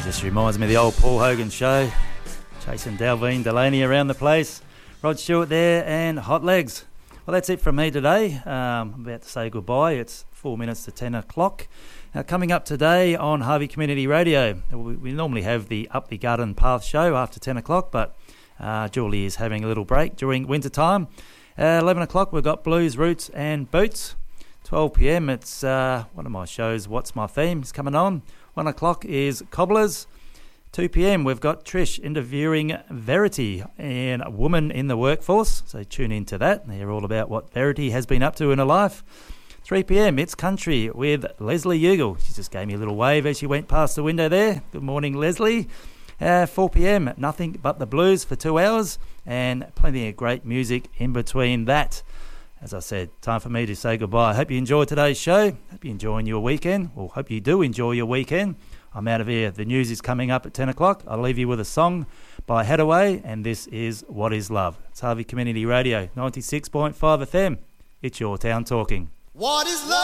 Just reminds me of the old Paul Hogan show, chasing Dalveen Delaney around the place. Rod Stewart there and Hot Legs. Well, that's it from me today. I'm about to say goodbye. It's 4 minutes to 10 o'clock. Now, coming up today on Harvey Community Radio, we normally have the Up the Garden Path show after 10 o'clock, but Julie is having a little break during winter time. 11 o'clock, we've got Blues, Roots and Boots. 12 p.m, it's one of my shows, What's My Theme, is coming on. 1 o'clock is Cobblers. 2 p.m, we've got Trish interviewing Verity and a woman in the workforce. So tune into that and hear all about what Verity has been up to in her life. 3 p.m, it's Country with Leslie Ugle. She just gave me a little wave as she went past the window there. Good morning, Leslie. 4 p.m, Nothing But the Blues for 2 hours and plenty of great music in between that. As I said, time for me to say goodbye. I hope you enjoyed today's show. Hope you're enjoying your weekend. Well, hope you do enjoy your weekend. I'm out of here. The news is coming up at 10 o'clock. I'll leave you with a song by Hadaway, and this is What Is Love. It's Harvey Community Radio, 96.5 FM. It's your town talking. What is love?